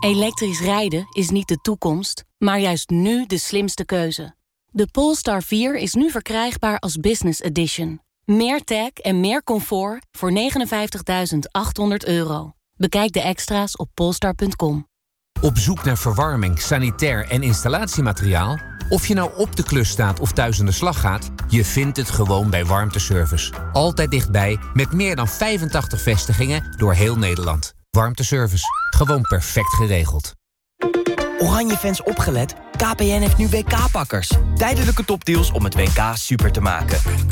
Elektrisch rijden is niet de toekomst, maar juist nu de slimste keuze. De Polestar 4 is nu verkrijgbaar als Business Edition. Meer tech en meer comfort voor €59.800. Bekijk de extra's op polestar.com. Op zoek naar verwarming, sanitair en installatiemateriaal? Of je nou op de klus staat of thuis aan de slag gaat, je vindt het gewoon bij Warmteservice. Altijd dichtbij, met meer dan 85 vestigingen door heel Nederland. Warmteservice. Gewoon perfect geregeld. Oranje-fans opgelet. KPN heeft nu WK-pakkers. Tijdelijke topdeals om het WK super te maken.